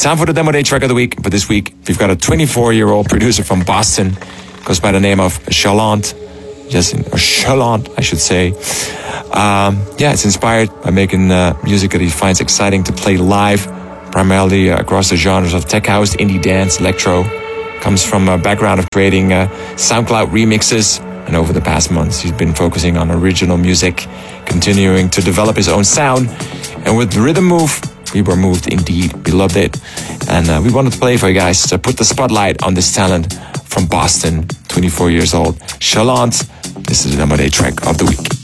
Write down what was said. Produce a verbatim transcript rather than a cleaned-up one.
Time for the Demo Day track of the week. But this week, we've got a twenty-four-year-old producer from Boston. Goes by the name of Chalant. Yes, or Chalant, I should say. Um, yeah, it's inspired by making uh, music that he finds exciting to play live, primarily uh, across the genres of tech house, indie dance, electro. Comes from a background of creating uh, SoundCloud remixes. And over the past months, he's been focusing on original music, continuing to develop his own sound. And with Rhythm Move, we were moved indeed. We loved it. And uh, we wanted to play for you guys to put the spotlight on this talent from Boston, twenty-four years old. Chalant, this is the Demo Day track of the week.